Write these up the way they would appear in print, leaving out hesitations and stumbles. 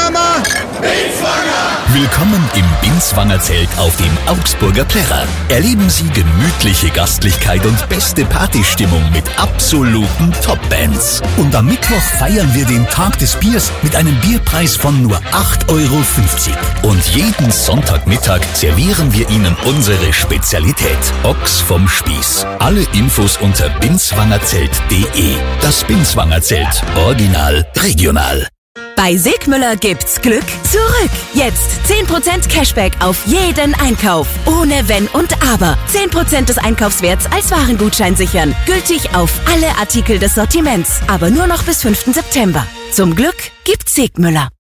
Mama! Binswanger! Willkommen im Binswanger Zelt auf dem Augsburger Plärrer. Erleben Sie gemütliche Gastlichkeit und beste Partystimmung mit absoluten Top-Bands. Und am Mittwoch feiern wir den Tag des Biers mit einem Bierpreis von nur 8,50 Euro. Und jeden Sonntagmittag servieren wir Ihnen unsere Spezialität, Ochs vom Spieß. Alle Infos unter binswangerzelt.de. Das Binswanger Zelt. Original, regional. Bei Sigmüller gibt's Glück zurück. Jetzt 10% Cashback auf jeden Einkauf. Ohne Wenn und Aber. 10% des Einkaufswerts als Warengutschein sichern. Gültig auf alle Artikel des Sortiments. Aber nur noch bis 5. September. Zum Glück gibt's Sigmüller.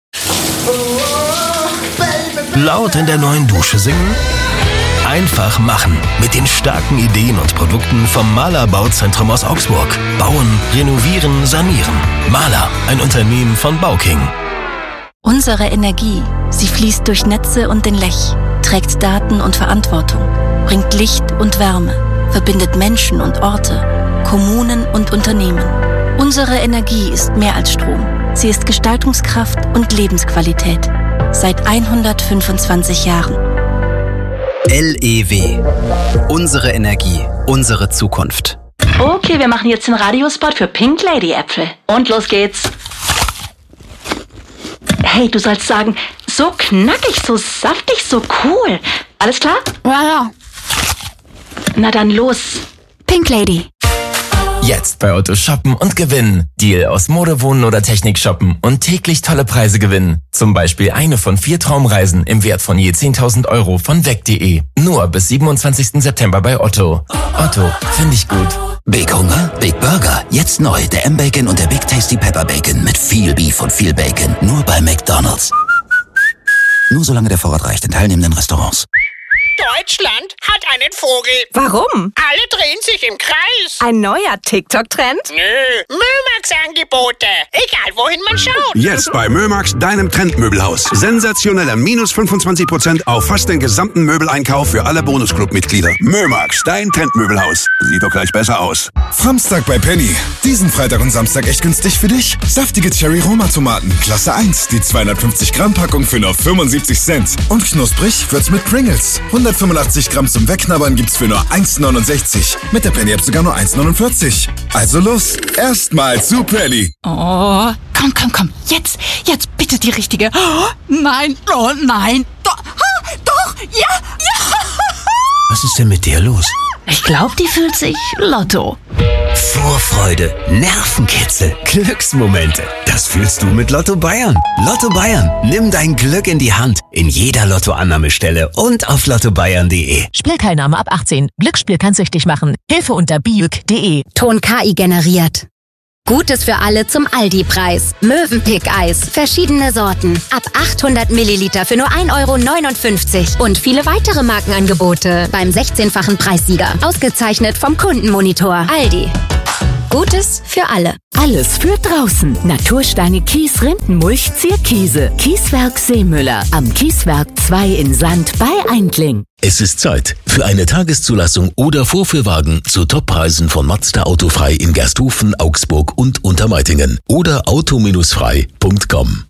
Laut in der neuen Dusche singen? Einfach machen. Mit den starken Ideen und Produkten vom Mahler Bauzentrum aus Augsburg. Bauen, renovieren, sanieren. Mahler, ein Unternehmen von Bauking. Unsere Energie, sie fließt durch Netze und den Lech, trägt Daten und Verantwortung, bringt Licht und Wärme, verbindet Menschen und Orte, Kommunen und Unternehmen. Unsere Energie ist mehr als Strom. Sie ist Gestaltungskraft und Lebensqualität. Seit 125 Jahren. LEW. Unsere Energie, unsere Zukunft. Okay, wir machen jetzt den Radiospot für Pink Lady Äpfel. Und los geht's. Hey, du sollst sagen, so knackig, so saftig, so cool. Alles klar? Ja. Na dann los. Pink Lady. Jetzt bei Otto shoppen und gewinnen. Deal aus Mode, Wohnen oder Technik shoppen und täglich tolle Preise gewinnen. Zum Beispiel eine von 4 Traumreisen im Wert von je 10.000 Euro von weg.de. Nur bis 27. September bei Otto. Otto, finde ich gut. Big Hunger, Big Burger. Jetzt neu, der M-Bacon und der Big Tasty Pepper Bacon mit viel Beef und viel Bacon. Nur bei McDonald's. Nur solange der Vorrat reicht in teilnehmenden Restaurants. Deutschland hat einen Vogel. Warum? Alle drehen sich im Kreis. Ein neuer TikTok-Trend? Nö, Mömax-Angebote. Egal, wohin man schaut. Jetzt bei Mömax, deinem Trendmöbelhaus. Sensationeller minus 25% auf fast den gesamten Möbeleinkauf für alle Bonusclub-Mitglieder. Mömax, dein Trendmöbelhaus. Sieht doch gleich besser aus. Samstag bei Penny. Diesen Freitag und Samstag echt günstig für dich. Saftige Cherry-Roma-Tomaten, Klasse 1. Die 250 Gramm Packung für nur 75 Cent. Und knusprig wird's mit Pringles. 185 Gramm zum Wegknabbern gibt's für nur 1,69. Mit der Penny-App sogar nur 1,49. Also los, erstmal zu Penny. Oh, komm. Jetzt bitte die richtige. Oh, nein. Doch, ja. Was ist denn mit dir los? Ich glaube, die fühlt sich Lotto. Vorfreude, Nervenkitzel, Glücksmomente. Das fühlst du mit Lotto Bayern. Lotto Bayern, nimm dein Glück in die Hand. In jeder Lottoannahmestelle und auf lottobayern.de. Spielteilnahme ab 18. Glücksspiel kann süchtig machen. Hilfe unter biuk.de. Ton KI generiert. Gutes für alle zum Aldi-Preis. Mövenpick-Eis. Verschiedene Sorten. Ab 800 Milliliter für nur 1,59 Euro. Und viele weitere Markenangebote beim 16-fachen Preissieger. Ausgezeichnet vom Kundenmonitor. Aldi. Gutes für alle. Alles für draußen. Natursteine, Kies, Rindenmulch, Zierkiese. Kieswerk Seemüller. Am Kieswerk 2 in Sand bei Eindling. Es ist Zeit für eine Tageszulassung oder Vorführwagen zu Toppreisen von Mazda Autofrei in Gersthofen, Augsburg und Untermeitingen oder auto-frei.com.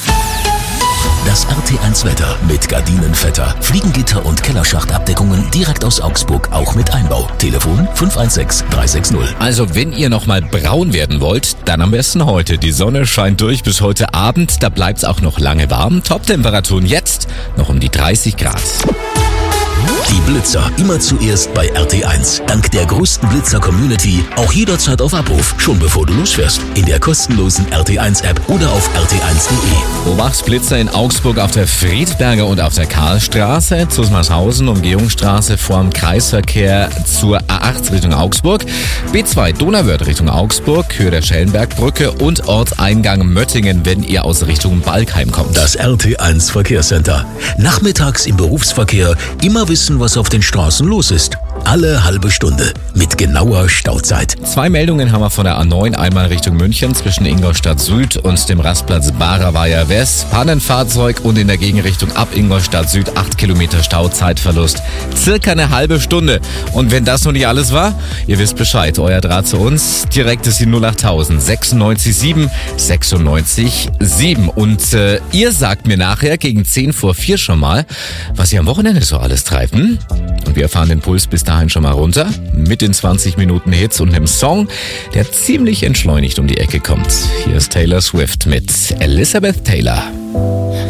Das RT1 Wetter mit Gardinenvetter, Fliegengitter und Kellerschachtabdeckungen direkt aus Augsburg, auch mit Einbau. Telefon 516 360. Also wenn ihr nochmal braun werden wollt, dann am besten heute. Die Sonne scheint durch bis heute Abend, da bleibt's auch noch lange warm. Top-Temperaturen jetzt noch um die 30 Grad. Die Blitzer immer zuerst bei RT1. Dank der größten Blitzer-Community auch jederzeit auf Abruf, schon bevor du losfährst. In der kostenlosen RT1-App oder auf rt1.de. Beobacht's Blitzer in Augsburg auf der Friedberger und auf der Karlstraße, Zusmarshausen, Umgehungsstraße vorm Kreisverkehr zur A8 Richtung Augsburg, B2 Donauwörth Richtung Augsburg, Höhe der Schellenbergbrücke und Ortseingang Möttingen, wenn ihr aus Richtung Balkheim kommt. Das RT1 Verkehrscenter. Nachmittags im Berufsverkehr immer wissen, was auf den Straßen los ist. Alle halbe Stunde mit genauer Stauzeit. 2 Meldungen haben wir von der A9, einmal Richtung München zwischen Ingolstadt Süd und dem Rastplatz Baraweier West. Pannenfahrzeug und in der Gegenrichtung ab Ingolstadt Süd 8 Kilometer Stauzeitverlust. Circa eine halbe Stunde. Und wenn das noch nicht alles war, ihr wisst Bescheid, euer Draht zu uns, direkt ist die 08000 96 7 96 7. Und ihr sagt mir nachher gegen 10 vor 4 schon mal, was ihr am Wochenende so alles treibt. Und wir fahren den Puls bis dahin schon mal runter mit den 20 Minuten Hits und einem Song, der ziemlich entschleunigt um die Ecke kommt. Hier ist Taylor Swift mit Elizabeth Taylor.